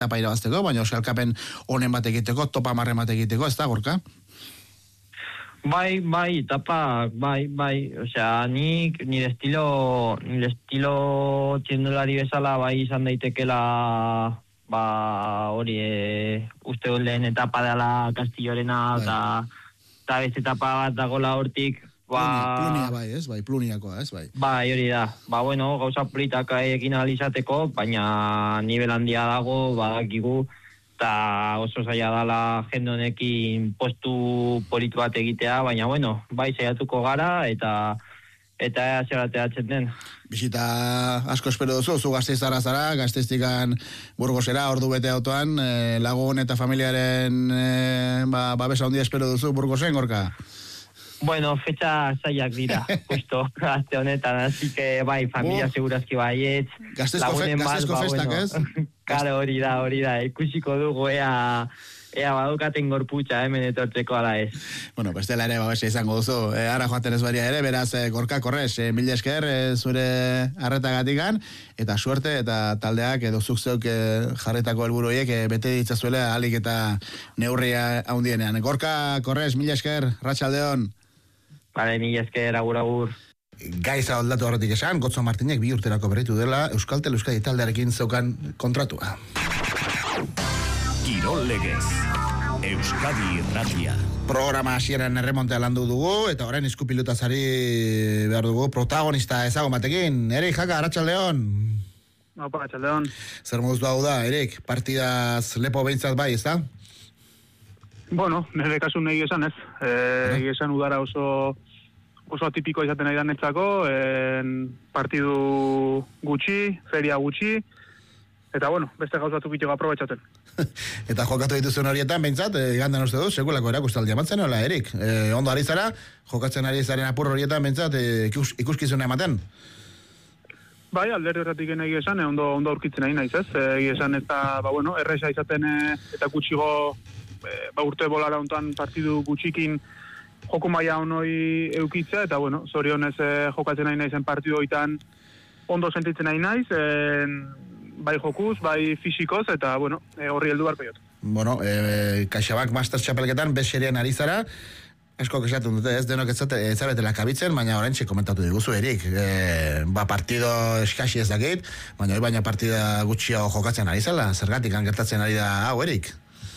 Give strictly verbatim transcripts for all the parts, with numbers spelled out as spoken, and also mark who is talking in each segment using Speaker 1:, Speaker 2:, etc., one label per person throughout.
Speaker 1: etapa irabazteko, baina euskalkapen honen bat egiteko, topa marren bat egiteko, ez da, Gorka?
Speaker 2: Bai, bai, etapa, bai, bai, osea, nik nire estilo, nire estilo txendolari bezala bai izan daitekela, ba, hori, e, uste dut lehen etapa dela Kastillorena, eta eta beste etapa bat dagoela hortik, ba...
Speaker 1: Plunia bai, ez, bai, pluniakoa, ez, bai.
Speaker 2: Bai, hori da, ba, bueno, gauza politak egin alizateko, baina nivel handia dago, badakigu, eta oso zaila dala jende honekin postu politu bat egitea, baina bueno, bai saiatuko gara eta eta zer ateratzen den.
Speaker 1: Bisita asko espero duzu, zu Gasteiztarra zara, Gasteiztikan Burgosera, ordu bete autoan, eh, lagun eta familiaren eh, ba, babesa handia espero duzu Burgosen, Gorka?
Speaker 2: Bueno, fecha zailak dira, justo, aste honetan, así que bai, familia oh. segurazki baietz.
Speaker 1: Gasteizko, fe, gasteizko ba, festak, bueno, ez?
Speaker 2: Karo, hori da, hori da, ikusiko dugu, ea, ea badukaten gorputza, hemen etortzeko ala ez.
Speaker 1: Bueno, bestela ere, babesa izango duzu, e, ara joaten ez baria ere, beraz, e, Gorka, korrez, e, mila esker, e, zure arretagatikan, eta suerte, eta taldeak, edo zuk zeuk e, jarretako helburuiek, e, bete ditzazuela, alik eta neurria haundienean. Gorka, korrez, mila esker, ratxaldeon.
Speaker 2: Bale, mila esker, agur, agur.
Speaker 1: Gaiza aldatu horretik esan, Gotzo Martinek bi urterako berritu dela Euskaltel Euskadi taldearekin zeukan kontratua.
Speaker 3: Kirol legez, Euskadi Irratia.
Speaker 1: Programa hasieran erremontea landu dugu, eta orain iskupilutazari behar dugu protagonista ezagun batekin. Erik, jaka, arratsaldeon.
Speaker 4: Opa, arratsaldeon.
Speaker 1: Zer moduz hau da, Erik? Partidaz lepo behintzat bai, ez da?
Speaker 4: Bueno, nire kasu nahi esan ez. Egi eh, esan udara oso oso atipiko izaten nahi danetzako, en partidu gutxi, feria gutxi, eta bueno, beste gauz batzuk itxego aprobetxaten.
Speaker 1: Eta jokatu dituzuen horietan, behintzat, e, gandan uste du, sekulako erakustaldia mantzen, hola, Erik? E, ondo ari zara, jokatzen ari zaren apur horietan, behintzat, e, ikus, ikuskizuna ematen?
Speaker 4: Bai, alderdi horretik nahi esan, e, ondo, ondo aurkitzen nahi naiz, ez? Egi esan ez da, ba bueno, erresa izaten e, eta gutxigo e, ba urte bolara hontan partidu gutxikin joko maila honoi eukitzea, eta bueno, zorionez eh, jokatzen nahi naizen partidu hoitan ondo sentitzen nahi naiz, eh, bai jokuz, bai fisikoz, eta bueno, eh, horri heldu barko jot.
Speaker 1: Bueno, eh, CaixaBank Masters txapelketan beserian ari zara, asko kesatun dute, ez denok ez zaretela kabitzen, baina oraintxe komentatu diguzu, Erik, eh, ba partido eskasi ez dakit, baina hori baina partida gutxio jokatzen ari zela, zergatik gertatzen ari da hau, Erik?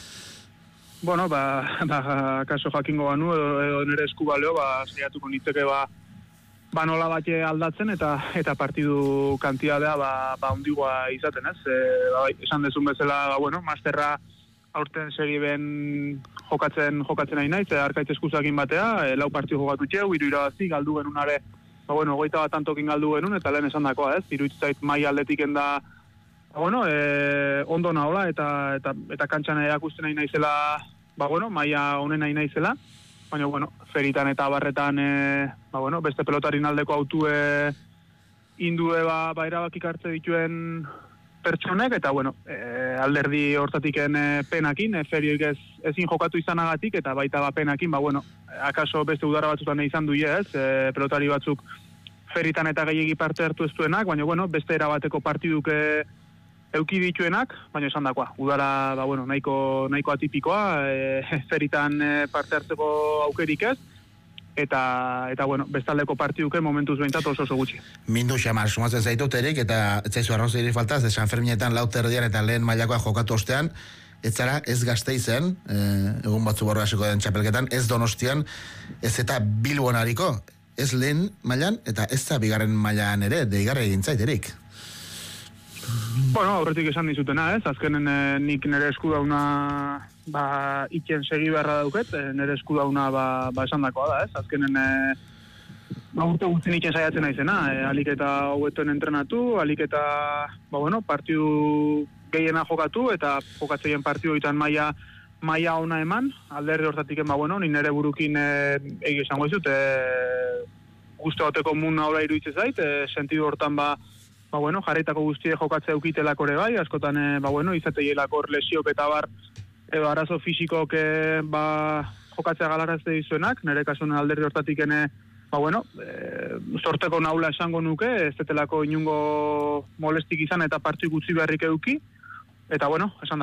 Speaker 4: Bueno, ba, ba, kaso jakingo banu, edo, edo nire esku baleo, ba, saiatuko nitzeke, ba, ba nola bate aldatzen, eta eta partidu kantidadea, ba, ba ondigoa izaten, ez? E, ba, esan dezun bezala, ba, bueno, masterra aurten segi ben jokatzen, jokatzen nahi naiz, arkaitz eskuzakin batea, e, lau partidu jokatu txeu, iru irabazi, galdu genunare, ba, bueno, goita bat antokin galdu genun, eta lehen esan dakoa, ez? Iruitzait mai aldetiken da, ba, bueno, e, ondo nahola, eta, eta, eta kantxan erakusten nahi naizela, ba, bueno, maia honen nahi naizela, baina, bueno, feritan eta barretan, e, ba, bueno, beste pelotarin aldeko autue indue, ba, ba erabakik hartze dituen pertsonek, eta, bueno, e, alderdi hortatiken e, penakin, e, ferioik ez, ezin jokatu izanagatik, eta baita ba penakin, ba, bueno, akaso beste udara batzutan izan duie, ez, e, pelotari batzuk feritan eta gehiegi parte hartu ez duenak, baina, bueno, beste erabateko partiduke euki dituenak, baina esan dakoa. Udara, ba, bueno, nahiko, nahiko atipikoa, e, feritan e, parte hartzeko aukerik ez, eta, eta bueno, bestaldeko partiduke momentuz behintzat oso oso gutxi.
Speaker 1: Mindu xamar, sumatzen zaitut, Erik, eta ez zaizu arroz iri faltaz, de San Ferminetan lau terdian eta lehen mailakoa jokatu ostean, ez zara ez Gasteizen, e, egun batzu borra hasiko den txapelketan, ez Donostian, ez eta Bilbon hariko, ez lehen mailan, eta ez da bigarren mailan ere, deigarra egin zait, Erik.
Speaker 4: Bueno, aurretik esan dizutena, ez? Azkenen eh, nik nire esku dauna ba, iken segi beharra dauket, eh, nire esku dauna ba, ba esan dakoa da, ez? Azkenen eh, ba, urte guztien iken saiatzen naizena, eh, alik eta hobetuen entrenatu, alik eta ba, bueno, partidu gehiena jokatu, eta jokatzeien partidu itan maia maia ona eman, alderri hortatiken, ba, bueno, ni nire burukin eh, egi esango izut, eh, guzti bateko mun aurra iruditzen zait, eh, sentidu hortan ba, ba, bueno, jarritako guztie jokatzea eukitelako ere bai, askotan, e, ba, bueno, izateielako lesiok eta bar, edo arazo fisikok, e, ba, jokatzea galarazte dizuenak, nire kasunen alderdi hortatik ene, ba, bueno, e, sorteko naula esango nuke, ez detelako inungo molestik izan eta partiu gutxi beharrik euki, eta bueno, esan